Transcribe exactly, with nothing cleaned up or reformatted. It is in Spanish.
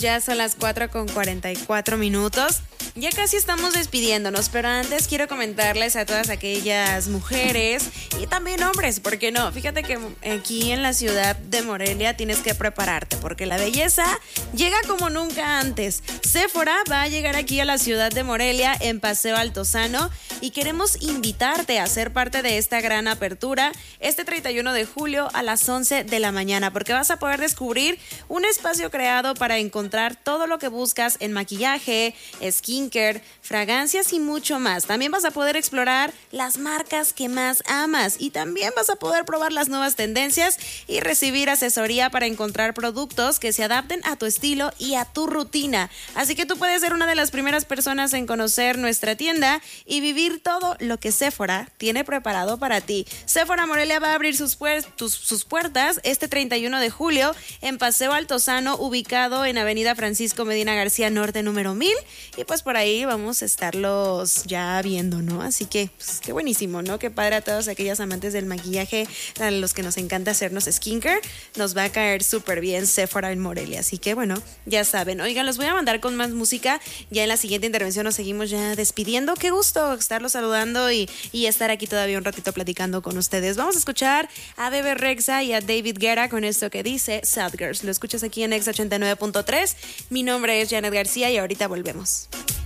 Ya son las cuatro con cuarenta y cuatro minutos. Ya casi estamos despidiéndonos, pero antes quiero comentarles a todas aquellas mujeres y también hombres, ¿por qué no? Fíjate que aquí en la ciudad de Morelia tienes que prepararte porque la belleza llega como nunca antes. Sephora va a llegar aquí a la ciudad de Morelia en Paseo Altozano y queremos invitarte a ser parte de esta gran apertura este treinta y uno de julio a las once de la mañana, porque vas a poder descubrir un espacio creado para encontrar todo lo que buscas en maquillaje, skincare, fragancias y mucho más. También vas a poder explorar las marcas que más amas y también vas a poder probar las nuevas tendencias y recibir asesoría para encontrar productos que se adapten a tu estilo y a tu rutina. Así que tú puedes ser una de las primeras personas en conocer nuestra tienda y vivir todo lo que Sephora tiene preparado para ti. Sephora Morelia va a abrir sus, puer- tus, sus puertas este treinta y uno de julio en Paseo Altozano, ubicado en Avenida Francisco Medina García Norte número mil, y pues por ahí vamos a estarlos ya viendo, ¿no? Así que pues qué buenísimo, ¿no? Qué padre a todos aquellos amantes del maquillaje, a los que nos encanta hacernos skincare, nos va a caer súper bien Sephora en Morelia, así que bueno, ya saben. Oigan, los voy a mandar con más música, ya en la siguiente intervención nos seguimos ya despidiendo. Qué gusto estarlos saludando y, y estar aquí todavía un ratito platicando con ustedes. Vamos a escuchar a Bebe Rexha y a David Guetta con esto que dice Sad Girls. Lo escuchas aquí en Exa ochenta y nueve punto tres. Mi nombre es Janet García y ahorita volvemos.